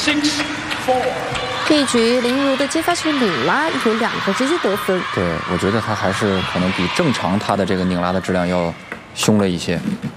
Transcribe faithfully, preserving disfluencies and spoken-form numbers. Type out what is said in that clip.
这一局林如的接发球拧拉，有两个直接得分。 对，我觉得他还是可能比正常他的这个拧拉的质量要凶了一些。